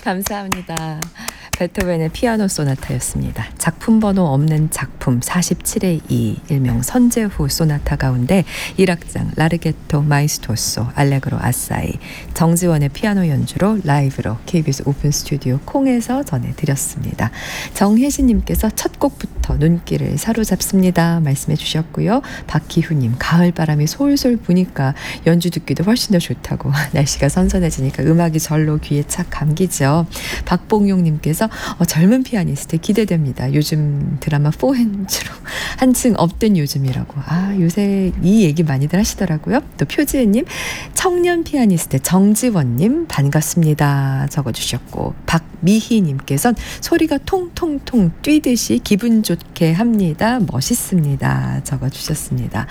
감사합니다. 베토벤의 피아노 소나타였습니다. 작품 번호 없는 작품 47의 2 일명 선제후 소나타 가운데 1악장 라르게토 마이스토소 알레그로 아사이 정지원의 피아노 연주로 라이브로 KBS 오픈 스튜디오 콩에서 전해드렸습니다. 정혜진님께서 첫 곡부터 눈길을 사로잡습니다 말씀해 주셨고요. 박기훈님 가을바람이 솔솔 부니까 연주 듣기도 훨씬 더 좋다고 날씨가 선선해지니까 음악이 절로 귀에 착 감기죠. 박봉용님께서 젊은 피아니스트 기대됩니다. 요즘 드라마 포핸즈로 한층 업된 요즘이라고. 요새 이 얘기 많이들 하시더라고요. 또 표지혜님 청년 피아니스트 정지원님 반갑습니다 적어주셨고 박미희님께서는 소리가 통통통 뛰듯이 기분 좋게 합니다. 멋있습니다 적어주셨습니다.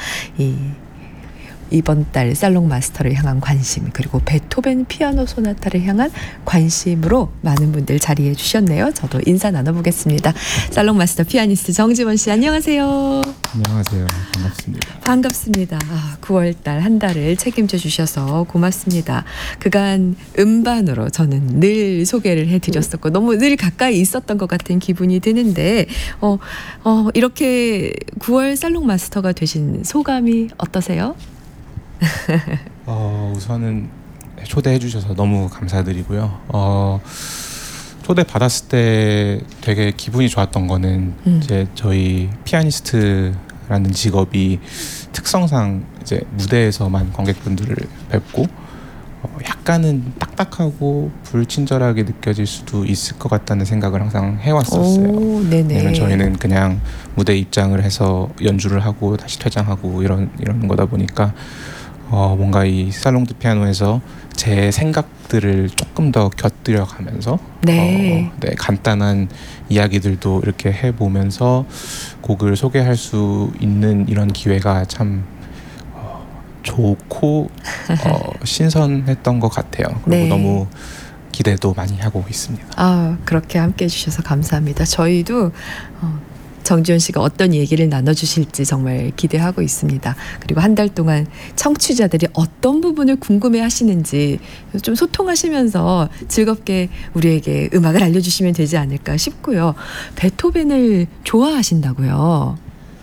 이번 달 살롱 마스터를 향한 관심 그리고 베토벤 피아노 소나타를 향한 관심으로 많은 분들 자리해 주셨네요. 저도 인사 나눠보겠습니다. 살롱 마스터 피아니스트 정지원 씨 안녕하세요. 안녕하세요. 반갑습니다. 반갑습니다. 9월 달 한 달을 책임져 주셔서 고맙습니다. 그간 음반으로 저는 늘 소개를 해드렸었고 너무 늘 가까이 있었던 것 같은 기분이 드는데 이렇게 9월 살롱 마스터가 되신 소감이 어떠세요? 우선은 초대해 주셔서 너무 감사드리고요. 초대 받았을 때 되게 기분이 좋았던 거는 이제 저희 피아니스트라는 직업이 특성상 이제 무대에서만 관객분들을 뵙고 약간은 딱딱하고 불친절하게 느껴질 수도 있을 것 같다는 생각을 항상 해왔었어요. 왜냐면 저희는 그냥 무대 입장을 해서 연주를 하고 다시 퇴장하고 이런 거다 보니까 뭔가 이 살롱 드 피아노에서 제 생각들을 조금 더 곁들여 가면서 간단한 이야기들도 이렇게 해보면서 곡을 소개할 수 있는 이런 기회가 참 좋고 신선했던 것 같아요. 그리고 너무 기대도 많이 하고 있습니다. 그렇게 함께 해주셔서 감사합니다. 저희도 정지원 씨가 어떤 얘기를 나눠주실지 정말 기대하고 있습니다. 그리고 한 달 동안 청취자들이 어떤 부분을 궁금해 하시는지 좀 소통하시면서 즐겁게 우리에게 음악을 알려주시면 되지 않을까 싶고요. 베토벤을 좋아하신다고요?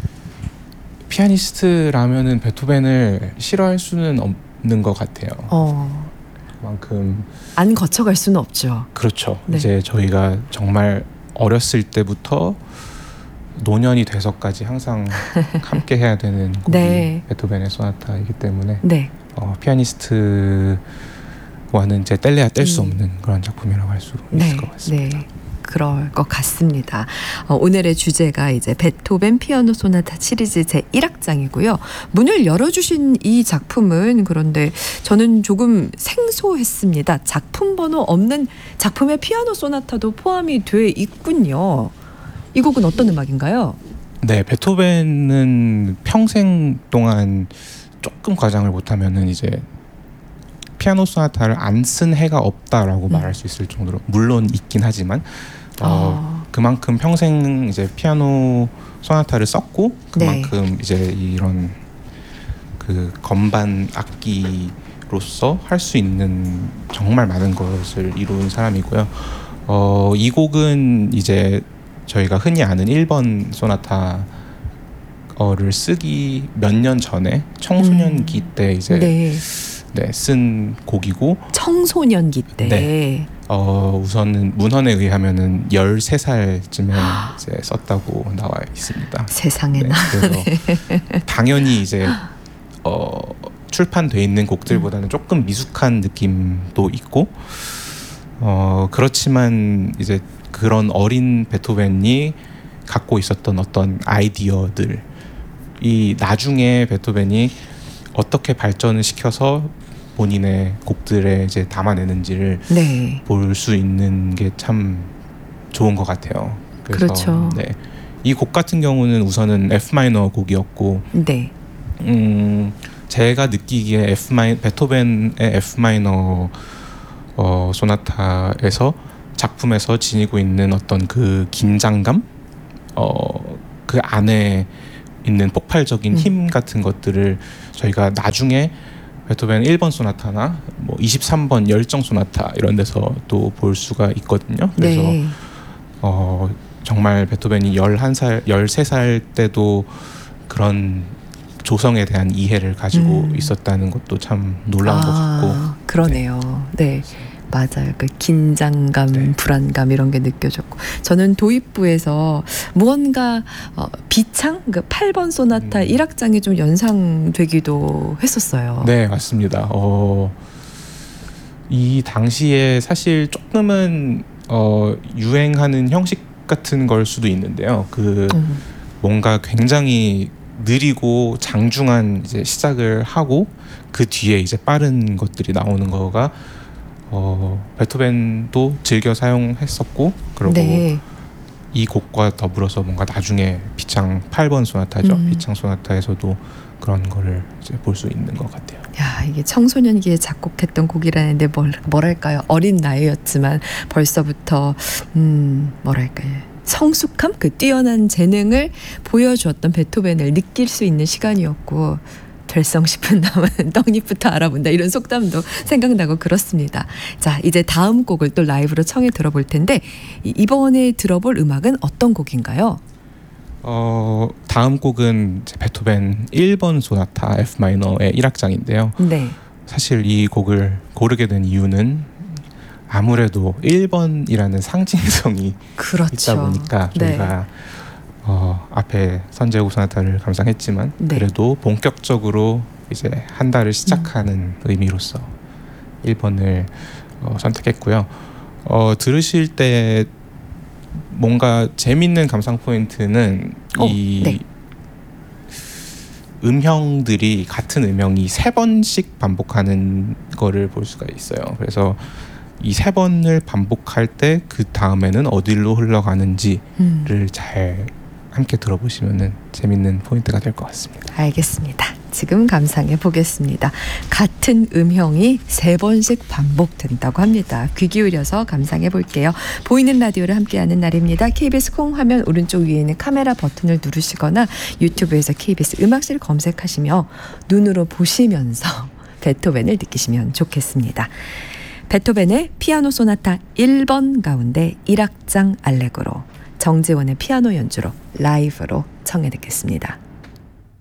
피아니스트라면은 베토벤을 싫어할 수는 없는 것 같아요. 그만큼 안 거쳐갈 수는 없죠. 그렇죠. 이제 저희가 정말 어렸을 때부터 노년이 돼서까지 항상 함께 해야 되는 곡이 베토벤의 소나타이기 때문에 피아니스트와는 이제 뗄래야 뗄 수 없는 그런 작품이라고 할 수 있을 것 같습니다. 그럴 것 같습니다. 오늘의 주제가 이제 베토벤 피아노 소나타 시리즈 제 1악장이고요. 문을 열어주신 이 작품은 그런데 저는 조금 생소했습니다. 작품 번호 없는 작품의 피아노 소나타도 포함이 돼 있군요. 이 곡은 어떤 음악인가요? 네, 베토벤은 평생 동안 조금 과장을 못하면은 이제 피아노 소나타를 안 쓴 해가 없다라고 말할 수 있을 정도로 물론 있긴 하지만 그만큼 평생 이제 피아노 소나타를 썼고 그만큼 이제 이런 그 건반 악기로서 할 수 있는 정말 많은 것을 이룬 사람이고요. 이 곡은 이제 저희가 흔히 아는 1번 소나타를 쓰기 몇 년 전에 청소년기 때 이제 쓴 곡이고 청소년기 때 우선은 문헌에 의하면은 13살쯤에 이제 썼다고 나와 있습니다. 세상에나. 그래서 당연히 이제 출판돼 있는 곡들보다는 조금 미숙한 느낌도 있고 그렇지만 이제 그런 어린 베토벤이 갖고 있었던 어떤 아이디어들이 나중에 베토벤이 어떻게 발전을 시켜서 본인의 곡들에 이제 담아내는지를 볼 수 있는 게 참 좋은 것 같아요. 그래서 그렇죠. 이 곡 같은 경우는 우선은 F 마이너 곡이었고, 제가 느끼기에 베토벤의 F 마이너 소나타에서 작품에서 지니고 있는 어떤 그 긴장감, 그 안에 있는 폭발적인 힘 같은 것들을 저희가 나중에 베토벤 1번 소나타나 뭐 23번 열정 소나타 이런 데서 또 볼 수가 있거든요. 그래서 네. 정말 베토벤이 11살, 13살 때도 그런 조성에 대한 이해를 가지고 있었다는 것도 참 놀라운 것 같고. 그러네요. 네. 맞아요. 그 긴장감, 네. 불안감 이런 게 느껴졌고, 저는 도입부에서 무언가 비창, 그 8번 소나타 1악장이 좀 연상되기도 했었어요. 네, 맞습니다. 이 당시에 사실 조금은 유행하는 형식 같은 걸 수도 있는데요. 뭔가 굉장히 느리고 장중한 이제 시작을 하고 그 뒤에 이제 빠른 것들이 나오는 거가 베토벤도 즐겨 사용했었고, 그리고 네. 이 곡과 더불어서 뭔가 나중에 비창 8번 소나타죠. 비창 소나타에서도 그런 거를 이제 볼 수 있는 것 같아요. 야, 이게 청소년기에 작곡했던 곡이라는데 뭐랄까요? 어린 나이였지만 벌써부터 뭐랄까요? 성숙함, 그 뛰어난 재능을 보여주었던 베토벤을 느낄 수 있는 시간이었고, 될성 싶은 남은 떡잎부터 알아본다, 이런 속담도 생각나고 그렇습니다. 자, 이제 다음 곡을 또 라이브로 청해 들어볼 텐데, 이번에 들어볼 음악은 어떤 곡인가요? 다음 곡은 베토벤 1번 소나타 F 마이너의 1악장인데요. 네. 사실 이 곡을 고르게 된 이유는 아무래도 1번이라는 상징성이 그렇죠. 있다 보니까 저희가 앞에 선제후 소나타를 감상했지만 그래도 본격적으로 이제 한 달을 시작하는 의미로서 1번을 선택했고요. 들으실 때 뭔가 재밌는 감상 포인트는 이 음형들이, 같은 음형이 3번씩 반복하는 거를 볼 수가 있어요. 그래서 이 3번을 반복할 때 그 다음에는 어디로 흘러가는지를 잘 함께 들어보시면 재밌는 포인트가 될 것 같습니다. 알겠습니다. 지금 감상해 보겠습니다. 같은 음형이 3번씩 반복된다고 합니다. 귀 기울여서 감상해 볼게요. 보이는 라디오를 함께하는 날입니다. KBS 콩 화면 오른쪽 위에 있는 카메라 버튼을 누르시거나 유튜브에서 KBS 음악실 검색하시며 눈으로 보시면서 베토벤을 느끼시면 좋겠습니다. 베토벤의 피아노 소나타 1번 가운데 1악장 알레그로, 정재원의 피아노 연주로 라이브로 청해 듣겠습니다.